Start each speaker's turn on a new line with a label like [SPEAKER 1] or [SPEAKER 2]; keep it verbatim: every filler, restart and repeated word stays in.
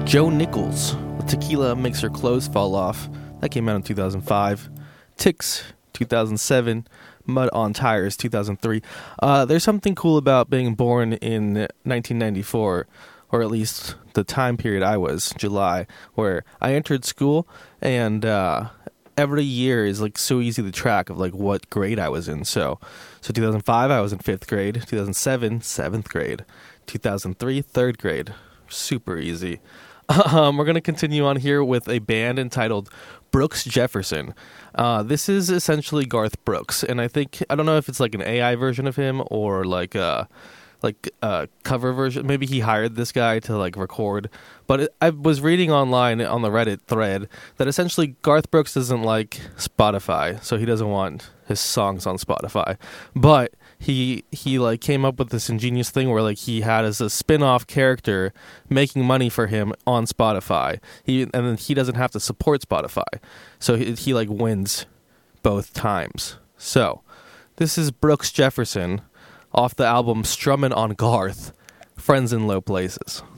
[SPEAKER 1] Joe Nichols with Tequila Makes Her Clothes Fall Off. That came out in two thousand five. Ticks, two thousand seven. Mud on Tires, two thousand three. Uh, there's something cool about being born in nineteen ninety-four, or at least the time period I was, July, where I entered school, and uh, every year is like so easy to track of like what grade I was in. So, so two thousand five, I was in fifth grade. two thousand seven, seventh grade. two thousand three, third grade. Super easy. Um, we're going to continue on here with a band entitled Brooks Jefferson. Uh, this is essentially Garth Brooks, and I think, I don't know if it's like an A I version of him or like a, like a cover version. Maybe he hired this guy to like record, but it, I was reading online on the Reddit thread that essentially Garth Brooks doesn't like Spotify, so he doesn't want his songs on Spotify, but he he like came up with this ingenious thing where like he had as a spin-off character making money for him on Spotify. He and then he doesn't have to support Spotify, so he, he like wins both times. So this is Brooks Jefferson off the album Strummin' on Garth, Friends in Low Places.